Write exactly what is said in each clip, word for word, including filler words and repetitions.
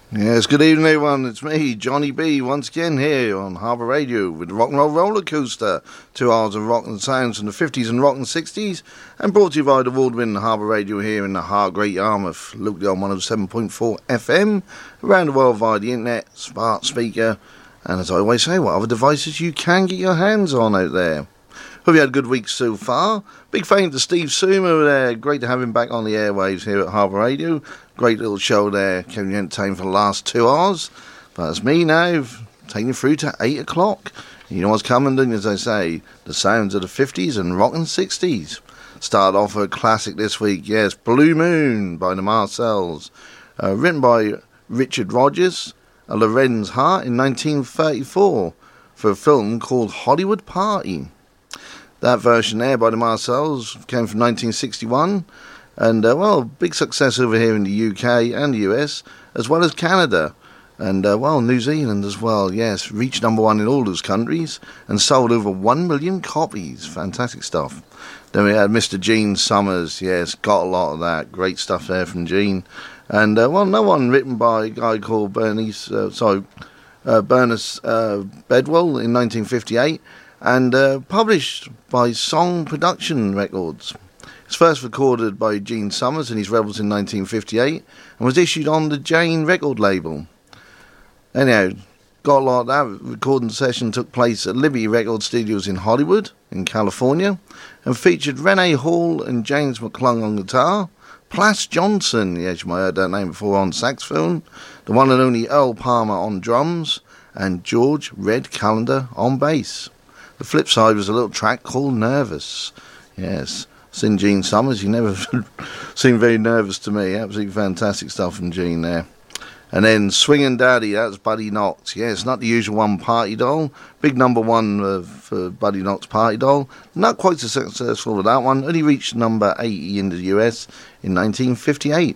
Yes, good evening everyone, it's me, Johnny B, once again here on Harbour Radio with the Rock and Roll Roller Coaster. Two hours of rock and sounds from the fifties and rock and sixties, and brought to you by the award-winning Harbour Radio here in the heart of Great Yarmouth, locally on one oh seven point four F M, around the world via the internet, smart speaker, and as I always say, what other devices you can get your hands on out there. Hope you had a good week so far. Big thank to Steve Sumo there. Great to have him back on the airwaves here at Harbour Radio. Great little show there. Kept you entertained for the last two hours. But it's me now, taking you through to eight o'clock. You know what's coming, don't you, as I say? The sounds of the fifties and rock and sixties. Start off with a classic this week. Yes, Blue Moon by the Marcells. Uh, written by Richard Rodgers, a Lorenz Hart in nineteen thirty-four for a film called Hollywood Party. That version there by the Marcells came from nineteen sixty-one, and uh, well, big success over here in the U K and the U S, as well as Canada, and uh, well, New Zealand as well. Yes, reached number one in all those countries and sold over one million copies. Fantastic stuff. Then we had Mister Gene Summers. Yes, got a lot of that. Great stuff there from Gene, and uh, well, no one written by a guy called Bernice. Uh, sorry, uh, Bernice uh, Bedwell in nineteen fifty-eight. And uh, published by Song Production Records. It's first recorded by Gene Summers and his Rebels in nineteen fifty-eight and was issued on the Jane record label. Anyhow, got a lot of that. Recording session took place at Liberty Record Studios in Hollywood, in California, and featured Renee Hall and James McClung on guitar, Plas Johnson, yes, you might have heard that name before, on saxophone, the one and only Earl Palmer on drums, and George Red Callender on bass. The flip side was a little track called Nervous. Yes, seen Gene Summers. He never seemed very nervous to me. Absolutely fantastic stuff from Gene there. And then Swingin' Daddy, that was Buddy Knox. Yes, not the usual one, Party Doll. Big number one uh, for Buddy Knox, Party Doll. Not quite so successful with that one. Only reached number eighty in the U S in nineteen fifty-eight.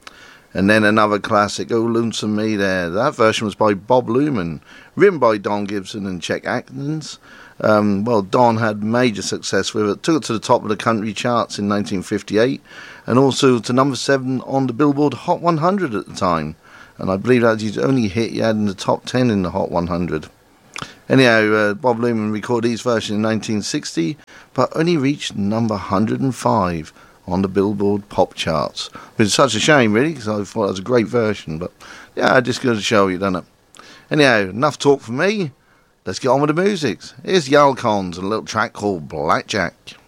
And then another classic, Oh Lonesome Me there. That version was by Bob Luman, written by Don Gibson and Chet Atkins. Um, well, Don had major success with it, took it to the top of the country charts in nineteen fifty-eight, and also to number seven on the Billboard Hot one hundred at the time. And I believe that's his only hit he had in the top ten in the Hot one hundred. Anyhow, uh, Bob Luman recorded his version in nineteen sixty, but only reached number one hundred five on the Billboard Pop charts. It's such a shame, really, because I thought it was a great version, but yeah, I just got to show you, done it. Anyhow, enough talk for me. Let's get on with the music. Here's Yalcons and a little track called Blackjack.